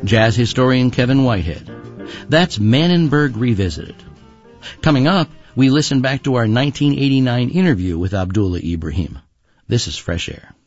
jazz historian Kevin Whitehead. That's Manenberg Revisited. Coming up, we listen back to our 1989 interview with Abdullah Ibrahim. This is Fresh Air.